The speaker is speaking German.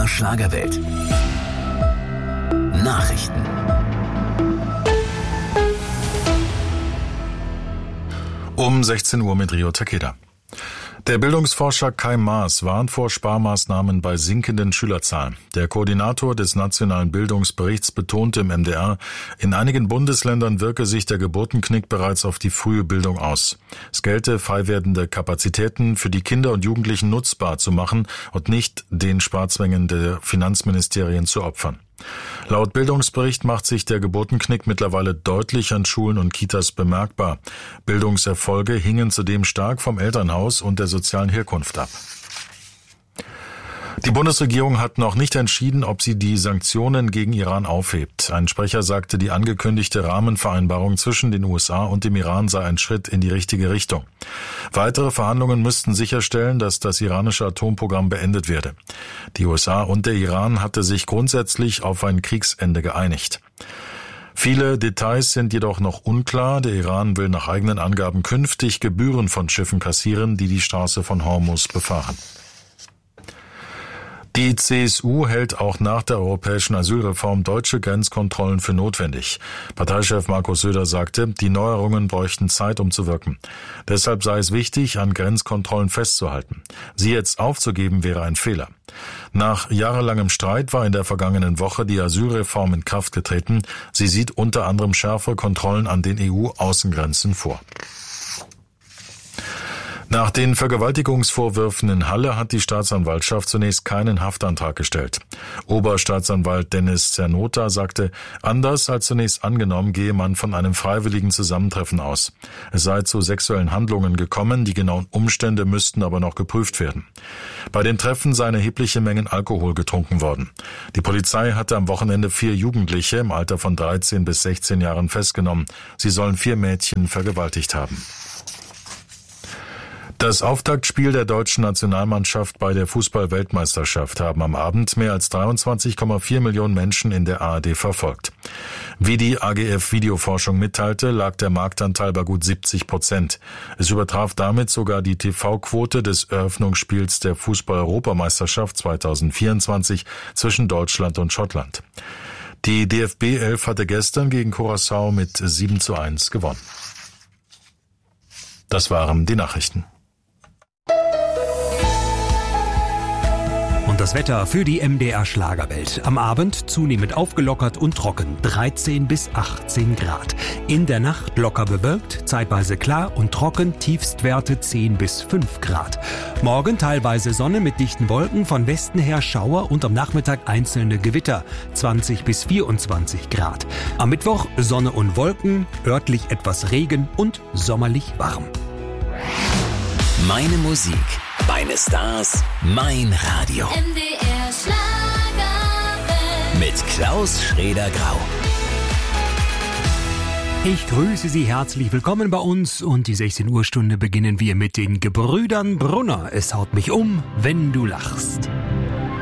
MDR Schlagerwelt. Nachrichten. Um 16 Uhr mit Rio Takeda. Der Bildungsforscher Kai Maas warnt vor Sparmaßnahmen bei sinkenden Schülerzahlen. Der Koordinator des Nationalen Bildungsberichts betonte im MDR, in einigen Bundesländern wirke sich der Geburtenknick bereits auf die frühe Bildung aus. Es gelte, frei werdende Kapazitäten für die Kinder und Jugendlichen nutzbar zu machen und nicht den Sparzwängen der Finanzministerien zu opfern. Laut Bildungsbericht macht sich der Geburtenknick mittlerweile deutlich an Schulen und Kitas bemerkbar. Bildungserfolge hingen zudem stark vom Elternhaus und der sozialen Herkunft ab. Die Bundesregierung hat noch nicht entschieden, ob sie die Sanktionen gegen Iran aufhebt. Ein Sprecher sagte, die angekündigte Rahmenvereinbarung zwischen den USA und dem Iran sei ein Schritt in die richtige Richtung. Weitere Verhandlungen müssten sicherstellen, dass das iranische Atomprogramm beendet werde. Die USA und der Iran hatte sich grundsätzlich auf ein Kriegsende geeinigt. Viele Details sind jedoch noch unklar. Der Iran will nach eigenen Angaben künftig Gebühren von Schiffen kassieren, die die Straße von Hormuz befahren. Die CSU hält auch nach der europäischen Asylreform deutsche Grenzkontrollen für notwendig. Parteichef Markus Söder sagte, die Neuerungen bräuchten Zeit, um zu wirken. Deshalb sei es wichtig, an Grenzkontrollen festzuhalten. Sie jetzt aufzugeben, wäre ein Fehler. Nach jahrelangem Streit war in der vergangenen Woche die Asylreform in Kraft getreten. Sie sieht unter anderem schärfere Kontrollen an den EU-Außengrenzen vor. Nach den Vergewaltigungsvorwürfen in Halle hat die Staatsanwaltschaft zunächst keinen Haftantrag gestellt. Oberstaatsanwalt Dennis Zernota sagte, anders als zunächst angenommen, gehe man von einem freiwilligen Zusammentreffen aus. Es sei zu sexuellen Handlungen gekommen, die genauen Umstände müssten aber noch geprüft werden. Bei dem Treffen seien erhebliche Mengen Alkohol getrunken worden. Die Polizei hatte am Wochenende 4 Jugendliche im Alter von 13 bis 16 Jahren festgenommen. Sie sollen 4 Mädchen vergewaltigt haben. Das Auftaktspiel der deutschen Nationalmannschaft bei der Fußball-Weltmeisterschaft haben am Abend mehr als 23,4 Millionen Menschen in der ARD verfolgt. Wie die AGF Videoforschung mitteilte, lag der Marktanteil bei gut 70%. Es übertraf damit sogar die TV-Quote des Eröffnungsspiels der Fußball-Europameisterschaft 2024 zwischen Deutschland und Schottland. Die DFB 11 hatte gestern gegen Curaçao mit 7:1 gewonnen. Das waren die Nachrichten. Und das Wetter für die MDR Schlagerwelt. Am Abend zunehmend aufgelockert und trocken, 13 bis 18 Grad. In der Nacht locker bewölkt, zeitweise klar und trocken, Tiefstwerte 10 bis 5 Grad. Morgen teilweise Sonne mit dichten Wolken, von Westen her Schauer und am Nachmittag einzelne Gewitter, 20 bis 24 Grad. Am Mittwoch Sonne und Wolken, örtlich etwas Regen und sommerlich warm. Meine Musik, meine Stars, mein Radio. MDR Schlagerwelt. Mit Klaus Schrader-Grau. Ich grüße Sie herzlich willkommen bei uns und die 16 Uhr Stunde beginnen wir mit den Gebrüdern Brunner. Es haut mich um, wenn du lachst.